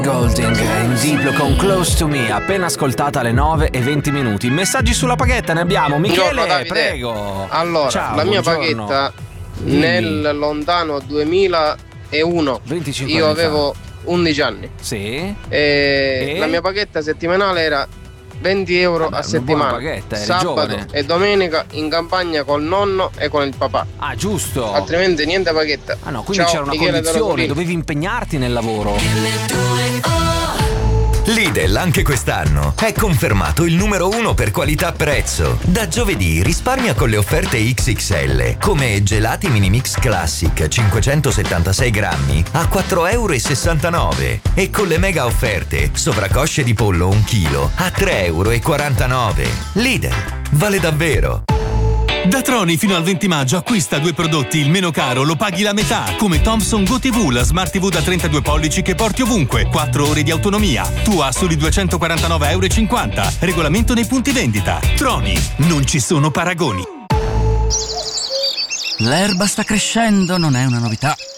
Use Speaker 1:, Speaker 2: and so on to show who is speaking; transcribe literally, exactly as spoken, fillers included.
Speaker 1: Golding in Diplo con Close to Me, appena ascoltata alle nove e venti minuti. Messaggi sulla paghetta ne abbiamo. Michele,
Speaker 2: Buongiorno,
Speaker 1: prego.
Speaker 2: Allora,
Speaker 1: Ciao,
Speaker 2: la mia
Speaker 1: buongiorno.
Speaker 2: paghetta
Speaker 1: Dimmi.
Speaker 2: nel lontano duemilauno,
Speaker 1: venticinque
Speaker 2: io
Speaker 1: anni fa.
Speaker 2: avevo undici anni.
Speaker 1: Sì.
Speaker 2: E
Speaker 1: E?
Speaker 2: la mia paghetta settimanale era venti euro
Speaker 1: Vabbè,
Speaker 2: a
Speaker 1: una
Speaker 2: settimana.
Speaker 1: buona paghetta, eri
Speaker 2: Sabato
Speaker 1: giovane.
Speaker 2: e domenica in campagna col nonno e con il papà.
Speaker 1: Ah, giusto.
Speaker 2: Altrimenti niente paghetta.
Speaker 1: Ah no, quindi
Speaker 2: Ciao,
Speaker 1: c'era una
Speaker 2: Michele da
Speaker 1: condizione,
Speaker 2: Rosolino.
Speaker 1: dovevi impegnarti nel lavoro.
Speaker 3: Lidl anche quest'anno è confermato il numero uno per qualità-prezzo. Da giovedì risparmia con le offerte X X L, come gelati mini mix classic cinquecentosettantasei grammi a quattro e sessantanove euro e con le mega offerte sovracosce di pollo un chilo a tre e quarantanove euro. Lidl, vale davvero!
Speaker 4: Da Troni fino al venti maggio acquista due prodotti, il meno caro lo paghi la metà, come Thomson Go T V, la Smart T V da trentadue pollici che porti ovunque, quattro ore di autonomia. Tu a soli duecentoquarantanove e cinquanta euro. Regolamento nei punti vendita. Troni, non ci sono paragoni.
Speaker 5: L'erba sta crescendo, non è una novità.